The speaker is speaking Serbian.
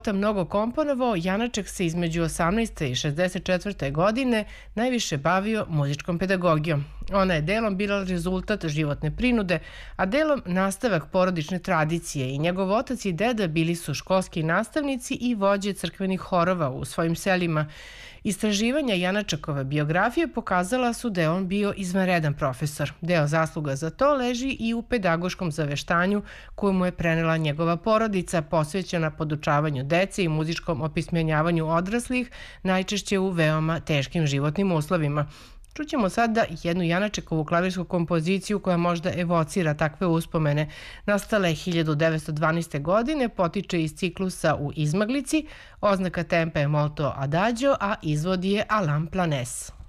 mnogo komponovao, Janaček se između 18. i 64. godine najviše bavio muzičkom pedagogijom. Ona je delom bila rezultat životne prinude, a delom nastavak porodične tradicije i njegov otac i deda bili su školski nastavnici i vođe crkvenih horova u svojim selima. Istraživanja Janačekove biografije pokazala su da je on bio izvanredan profesor. Deo zasluga za to leži i u pedagoškom zaveštanju koju mu je prenela njegova porodica, posvećena podučavanju dece i muzičkom opismenjavanju odraslih, najčešće u veoma teškim životnim uslovima. Čućemo sada jednu Janačekovu klavirsku kompoziciju koja možda evocira takve uspomene. Nastala je 1912. godine, potiče iz ciklusa U izmaglici, oznaka tempa je molto adagio, a izvod je Alain Planès.